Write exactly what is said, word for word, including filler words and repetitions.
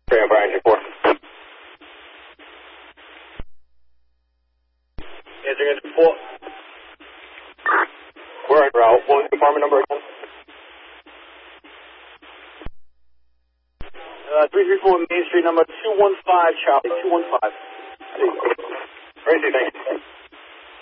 Okay, Brian, two four. Yes, you're going to four. We're on route. What was the department number again? Uh, three three four Main Street, number two one five, Charlie, two one five. Crazy, thank you.